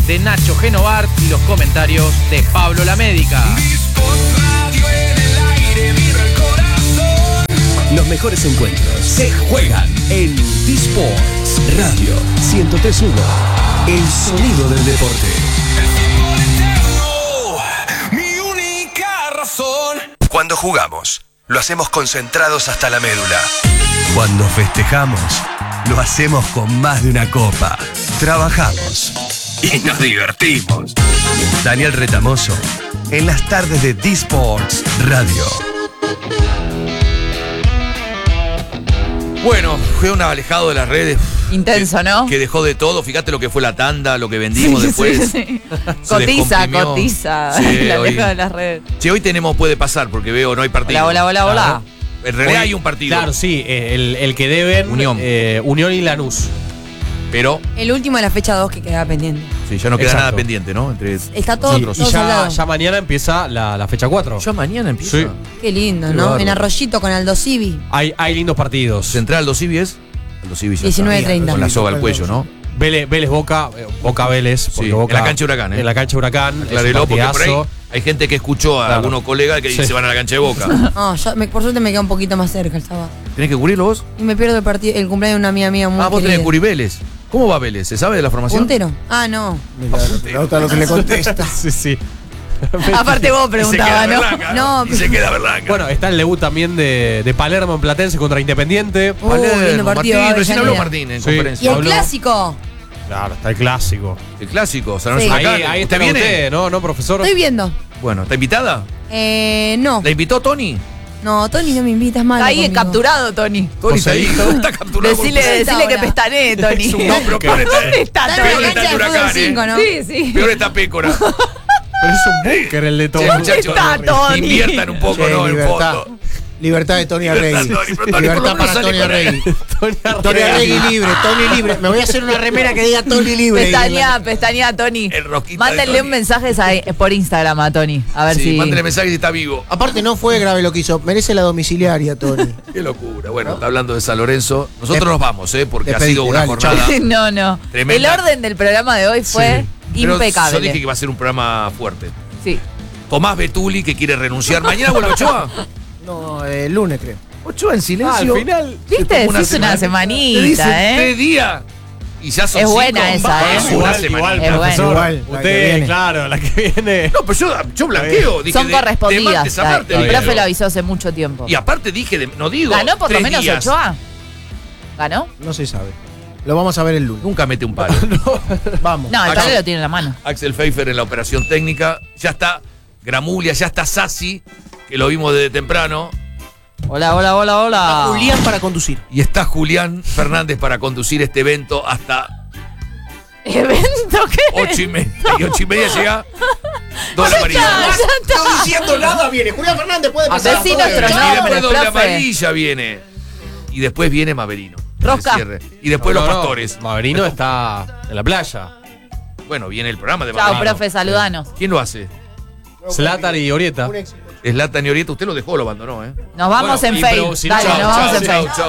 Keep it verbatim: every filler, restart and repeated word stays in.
de Nacho Genovart y los comentarios de Pablo La Médica. Los mejores encuentros se juegan en T-Sports Radio ciento tres punto uno. El sonido del deporte. Mi única razón. Cuando jugamos, lo hacemos concentrados hasta la médula. Cuando festejamos, lo hacemos con más de una copa. Trabajamos y nos divertimos. Daniel Retamoso, en las tardes de T-Sports Radio. Bueno, fue un alejado de las redes. Intenso, que, ¿no? Que dejó de todo. Fíjate lo que fue la tanda, lo que vendimos Sí, después. sí, sí. Se Cotiza, descomprimió. cotiza. Sí, la hoy- aleja de las redes. Che, hoy tenemos, puede pasar, porque veo no hay partido. Hola, hola, hola, hola. En realidad Hoy- hay un partido. Claro, sí, eh, el, el que deben. Unión. eh, Unión y Lanús. Pero, El último de la fecha dos que quedaba pendiente. sí, ya no queda Exacto. nada pendiente, ¿no? Entre Está todo, Y, nosotros. y todo ya, saldado. ya mañana empieza la, la fecha cuatro. Ya mañana empieza. Sí. Qué lindo, Qué ¿no? bárbaro. En Arroyito con Aldo Civi. Hay, hay lindos partidos. Central Aldo Civi es. Aldo Civi ya diecinueve está. treinta. Con la soga al cuello, ¿no? Vélez, Vélez Boca, eh, Boca Vélez. porque Sí, Boca, en la cancha Huracán, ¿eh? En la cancha Huracán. es un Aclárelo, porque por ahí partidazo. hay gente que escuchó a Claro. algunos colegas que Sí. se van a la cancha de Boca. No, yo, me- por suerte me queda un poquito más cerca el sábado. ¿Tenés que cubrirlo vos? Y me pierdo el partido, el cumpleaños de una amiga mía muy Ah, vos tenés querida. que cubrir Vélez. ¿Cómo va Vélez? ¿Se sabe de la formación? ¿Puntero? Ah, no. La otra lo que le contesta. Sí, sí. Aparte vos Y se preguntabas, queda ¿no? Berlanga, No, Y se queda Berlanga. Bueno, está el debut también de, de Palermo en Platense contra Independiente. Uh, lindo Palermo, partido, Martín, recién habló Avellaneda. Martín en Sí. Y conferencia. el Habló. clásico. Claro, está el clásico. El clásico, San Lorenzo Sí. Ahí, Huracán. ahí ¿Usted está viene? usted, ¿no? ¿No, profesor? Estoy viendo. Bueno, ¿está invitada? Eh, no. ¿La invitó Tony? No, Tony no me invitas mal. Está ahí capturado, Tony. Tony está ahí. Joséito. Está capturado. por- Decile, decile que ahora. pestanee, Tony. No, pero peor está, ¿Dónde está, Está en peor la está cancha el de Huracán, fútbol cinco, ¿eh? ¿no? Sí, sí. Peor está Pécora. Pero es un búnker el de todo. Che, muchachos, está Tony? inviertan un poco, Che, ¿no? En libertad. fondo. Libertad de Tony Libertad, Arregui. Tony, pero Tony por lo Libertad menos para sale Tony con Arregui. Tony Tony Arregui libre, Tony libre. Me voy a hacer una remera que diga Tony libre. Pestaña, pestaña, Tony. El rosquita de Mándenle Tony. un mensaje a- por Instagram a Tony. A ver Sí, si. mándale mensaje si está vivo. Aparte no fue grave lo que hizo, merece la domiciliaria, Tony. Qué locura. Bueno, está hablando de San Lorenzo. Nosotros Dep- nos vamos, ¿eh? Porque ha despedite, sido una dale, jornada. No, no. Tremenda. El orden del programa de hoy fue Pero impecable. yo dije que va a ser un programa fuerte. Sí. Tomás Betuli, que quiere renunciar. ¿Mañana vuelve Ochoa? No, el lunes creo. Ochoa en Ah, silencio. al final. ¿Viste? Como Decís una semanita, Te dicen ¿eh? tres días. Y ya son Es buena cinco. esa, ¿eh? Es una Igual, semana. igual, Es profesor. buena. Igual, la que Usted, viene. claro, la que viene. No, pero yo, yo blanqueo. Dije Son de- de correspondidas. martes a la- martes, el dije. profe lo avisó hace mucho tiempo. Y aparte dije, de- no digo. ¿Ganó por lo tres menos días. Ochoa? ¿Ganó? No se sabe. Lo vamos a ver el lunes. Nunca mete un palo. Vamos. No, el Acá- padre lo tiene en la mano. Axel Pfeiffer en la operación técnica. Ya está Gramulia, ya está Sassi, que lo vimos desde temprano. Hola, hola, hola, hola. Julián para conducir. Y está Julián Fernández para conducir este evento hasta ¿Evento qué? ocho y media. Y ocho y media llega doble Ya amarilla. está, ya está. No diciendo nada viene. Julián Fernández puede pasar. Decí todo. nuestro Y nombre, después doble profe. amarilla viene. Y después viene Maverino. Rosca. El cierre. Y después No, los no, pastores. Maverino está en la playa. Bueno, viene el programa de Chao, Maverino. profe, saludanos. ¿Quién lo hace? Zlatan y Orieta. Un éxito. Zlatan y Orieta. Usted lo dejó, lo abandonó, ¿eh? Nos vamos Bueno, en y pero Facebook. si no, Dale, chao, nos vamos chao, en chao, Facebook. chao.